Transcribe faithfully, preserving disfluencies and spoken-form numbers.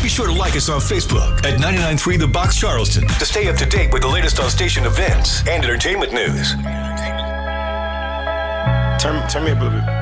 Be sure to like us on Facebook at ninety-nine point three The Box Charleston to stay up to date with the latest on station events and entertainment news. Turn, turn me up a little bit.